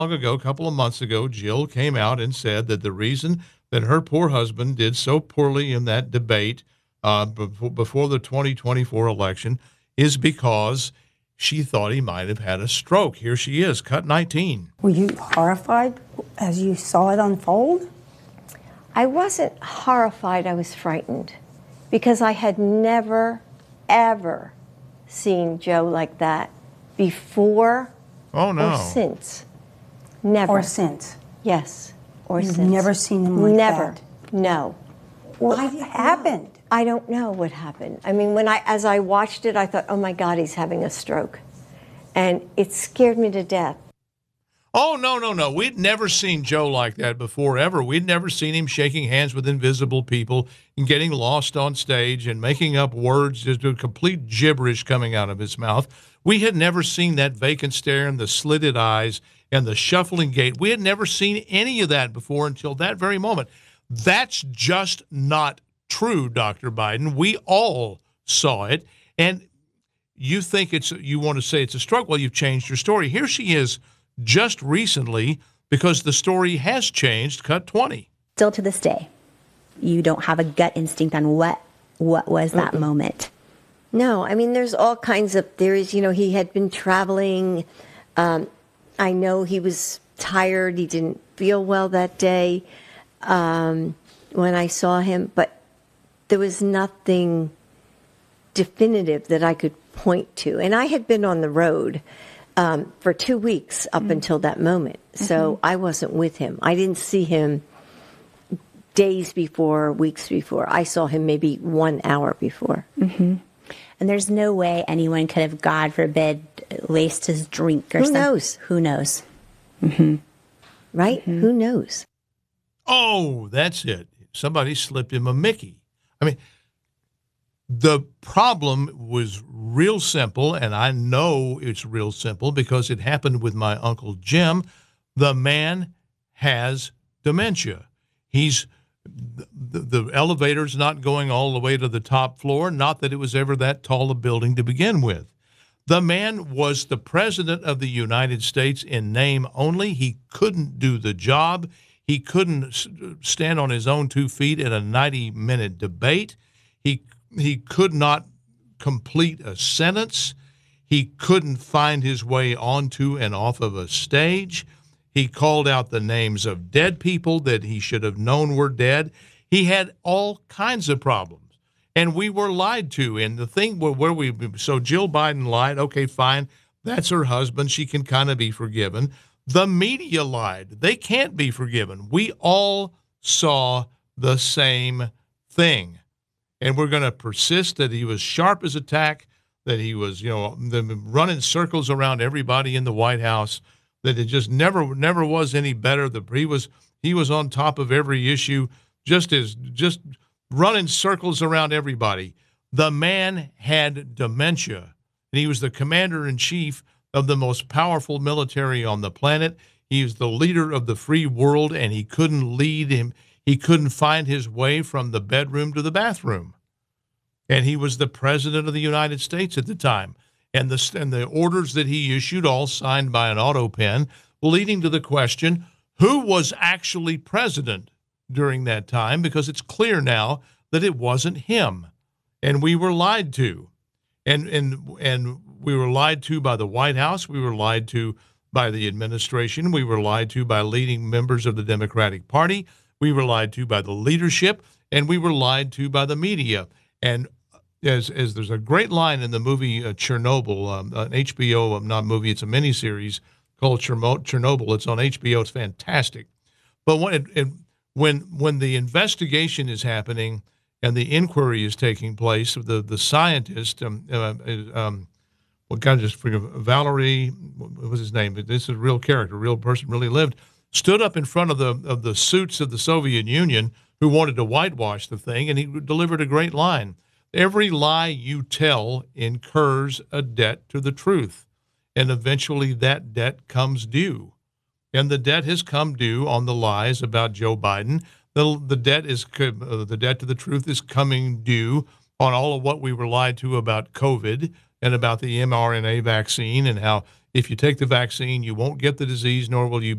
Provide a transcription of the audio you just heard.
long ago, a couple of months ago, Jill came out and said that the reason that her poor husband did so poorly in that debate before the 2024 election is because she thought he might have had a stroke. Here she is, cut 19. Were you horrified as you saw it unfold? I wasn't horrified, I was frightened because I had never, ever seen Joe like that before or since. Never. Or since? Yes, or You've since. never seen him like never. that? No. What happened? I don't know what happened. I mean, as I watched it, I thought, oh my God, he's having a stroke. And it scared me to death. Oh, no. We'd never seen Joe like that before, ever. We'd never seen him shaking hands with invisible people and getting lost on stage and making up words, just a complete gibberish coming out of his mouth. We had never seen that vacant stare and the slitted eyes and the shuffling gait. We had never seen any of that before until that very moment. That's just not true, Dr. Biden. We all saw it. And you think you want to say it's a stroke. Well, you've changed your story. Here she is just recently, because the story has changed, cut 20. Still to this day, you don't have a gut instinct on what was that moment. No, I mean, there's all kinds of theories. You know, he had been traveling. I know he was tired. He didn't feel well that day when I saw him, but there was nothing definitive that I could point to. And I had been on the road for 2 weeks up until that moment. So I wasn't with him. I didn't see him days before, weeks before. I saw him maybe 1 hour before. And there's no way anyone could have, God forbid, laced his drink or something. Who knows? Right? Who knows? Oh, that's it. Somebody slipped him a Mickey. I mean, the problem was real simple, and I know it's real simple because it happened with my Uncle Jim. The man has dementia. He's the elevator's not going all the way to the top floor, not that it was ever that tall a building to begin with. The man was the president of the United States in name only. He couldn't do the job. He couldn't stand on his own 2 feet in a 90-minute debate. He could not complete a sentence. He couldn't find his way onto and off of a stage. He called out the names of dead people that he should have known were dead. He had all kinds of problems, and we were lied to. And the thing so Jill Biden lied. Okay, fine. That's her husband. She can kind of be forgiven. The media lied. They can't be forgiven. We all saw the same thing. And we're going to persist that he was sharp as a tack, that he was, running circles around everybody in the White House, that it just never was any better. That he was on top of every issue, just running circles around everybody. The man had dementia, and he was the commander-in-chief of the most powerful military on the planet. He was the leader of the free world, and he couldn't lead him. He couldn't find his way from the bedroom to the bathroom. And he was the president of the United States at the time. And the orders that he issued, all signed by an auto pen, leading to the question, who was actually president during that time? Because it's clear now that it wasn't him. And we were lied to. And we were lied to by the White House. We were lied to by the administration. We were lied to by leading members of the Democratic Party. We were lied to by the leadership, and we were lied to by the media. And as there's a great line in the movie Chernobyl, an HBO, not movie, it's a miniseries called Chernobyl. It's on HBO. It's fantastic. But when the investigation is happening and the inquiry is taking place, the scientist, Valerie, what was his name? This is a real character, a real person, really lived, stood up in front of the suits of the Soviet Union who wanted to whitewash the thing, and he delivered a great line. Every lie you tell incurs a debt to the truth, and eventually that debt comes due. And the debt has come due on the lies about Joe Biden. The debt to the truth is coming due on all of what we were lied to about COVID and about the mRNA vaccine and how if you take the vaccine, you won't get the disease, nor will you